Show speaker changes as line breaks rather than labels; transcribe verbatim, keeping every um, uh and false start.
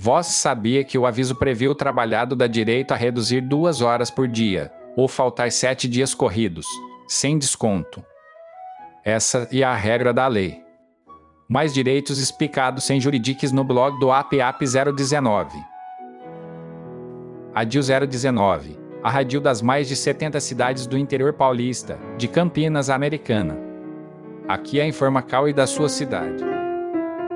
Vós sabia que o aviso previu o trabalhado dá direito a reduzir duas horas por dia, ou faltar sete dias corridos, sem desconto. Essa é a regra da lei. Mais direitos explicados sem juridiques no blog do A P A P zero dezenove. Adil zero dezenove. A Radil das mais de setenta cidades do interior paulista, de Campinas Americana. Aqui é a Informacal e da sua cidade.